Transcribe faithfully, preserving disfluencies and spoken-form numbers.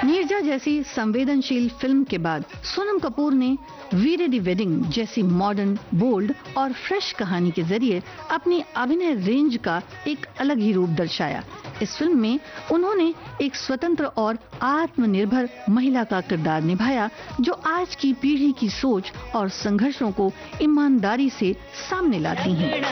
नीरजा जैसी संवेदनशील फिल्म के बाद सोनम कपूर ने वीरे दी वेडिंग जैसी मॉडर्न, बोल्ड और फ्रेश कहानी के जरिए अपनी अभिनय रेंज का एक अलग ही रूप दर्शाया। इस फिल्म में उन्होंने एक स्वतंत्र और आत्मनिर्भर महिला का किरदार निभाया, जो आज की पीढ़ी की सोच और संघर्षों को ईमानदारी से सामने लाती हैं।